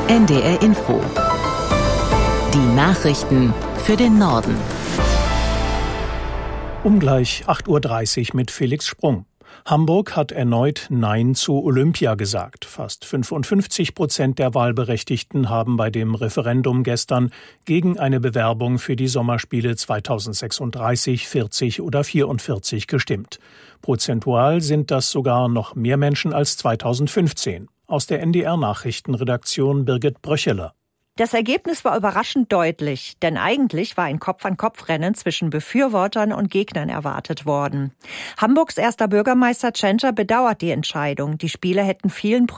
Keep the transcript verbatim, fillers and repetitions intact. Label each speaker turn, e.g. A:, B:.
A: N D R Info. Die Nachrichten für den Norden.
B: Um gleich acht Uhr dreißig mit Felix Sprung. Hamburg hat erneut Nein zu Olympia gesagt. Fast fünfundfünfzig Prozent der Wahlberechtigten haben bei dem Referendum gestern gegen eine Bewerbung für die Sommerspiele zweitausendsechsunddreißig, vierzig oder vierundvierzig gestimmt. Prozentual sind das sogar noch mehr Menschen als zweitausendfünfzehn. Aus der N D R-Nachrichtenredaktion Birgit Bröcheler.
C: Das Ergebnis war überraschend deutlich, denn eigentlich war ein Kopf-an-Kopf-Rennen zwischen Befürwortern und Gegnern erwartet worden. Hamburgs erster Bürgermeister Tschentscher bedauert die Entscheidung. Die Spiele hätten vielen